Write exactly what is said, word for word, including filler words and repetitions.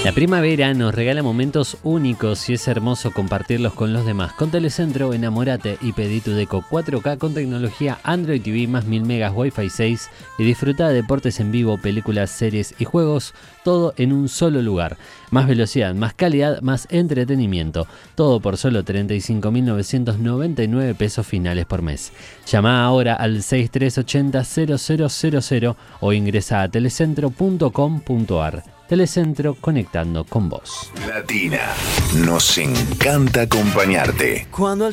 La primavera nos regala momentos únicos y es hermoso compartirlos con los demás. Con Telecentro, enamórate y pedí tu deco cuatro K con tecnología Android T V más mil megas Wi-Fi seis y disfruta de deportes en vivo, películas, series y juegos, todo en un solo lugar. Más velocidad, más calidad, más entretenimiento. Todo por solo treinta y cinco mil novecientos noventa y nueve pesos finales por mes. Llama ahora al seis tres ocho cero cero cero cero cero o ingresa a telecentro punto com punto ar. Telecentro, conectando con vos. Latina, nos encanta acompañarte. Cuando el